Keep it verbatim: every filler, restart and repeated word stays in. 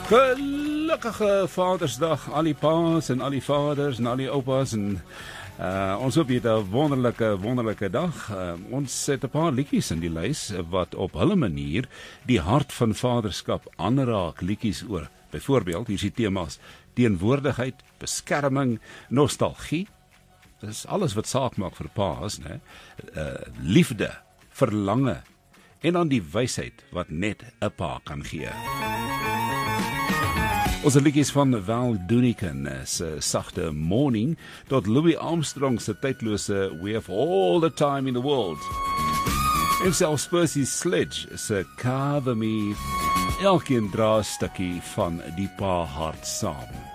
Gelukkige Vadersdag, al die paas en al die vaders en al die oupas en uh, ons hoop jy het 'n wonderlike, wonderlike dag. Uh, ons het 'n paar liedjies in die lys wat op hulle manier die hart van vaderskap aanraak, liedjies oor. Byvoorbeeld, hier is die temas teenwoordigheid, beskerming, nostalgie. Dis alles wat saak maak vir paas, né? Uh, liefde, verlange en dan die wysheid wat net 'n pa kan gee. Ons liedjies van Val Doonican se sagte Morning tot Louis Armstrong se tydlose We Have All the Time in the World. En selfs Percy Sledge se Cover Me, elkeen dra 'n stukkie van die pa hart saam.